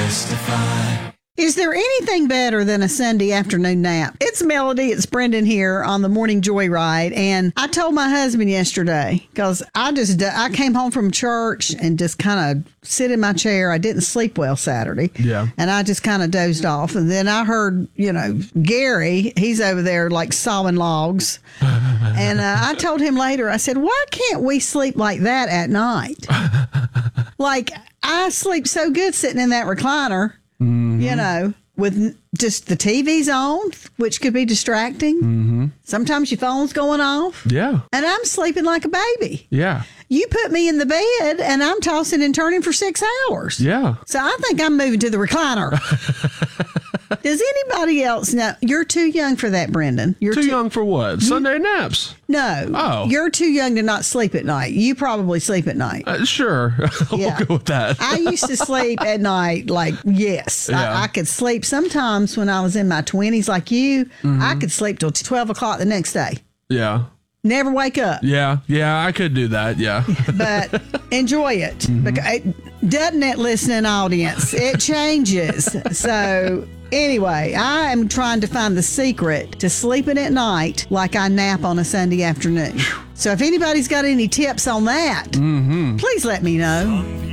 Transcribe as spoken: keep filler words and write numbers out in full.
testify. Is there anything better than a Sunday afternoon nap? It's Melody. It's Brendan here on the Morning Joyride. And I told my husband yesterday, because I just, I came home from church and just kind of sit in my chair. I didn't sleep well Saturday. Yeah. And I just kind of dozed off. And then I heard, you know, Gary, he's over there like sawing logs. And uh, I told him later, I said, why can't we sleep like that at night? Like, I sleep so good sitting in that recliner. Mm-hmm. You know, with just the T V's on, which could be distracting. Mm-hmm. Sometimes your phone's going off. Yeah. And I'm sleeping like a baby. Yeah. You put me in the bed and I'm tossing and turning for six hours. Yeah. So I think I'm moving to the recliner. Does anybody else know? You're too young for that, Brendan. You're too, too young for what? Sunday naps? No. Oh. You're too young to not sleep at night. You probably sleep at night. Uh, sure. Yeah. We'll go with that. I used to sleep at night like, yes. Yeah. I, I could sleep sometimes when I was in my twenties like you. Mm-hmm. I could sleep till twelve o'clock the next day. Yeah. Never wake up. Yeah. Yeah, I could do that. Yeah. But enjoy it. Mm-hmm. Because it doesn't it, listening audience? It changes. So anyway, I am trying to find the secret to sleeping at night like I nap on a Sunday afternoon. So if anybody's got any tips on that, mm-hmm. please let me know.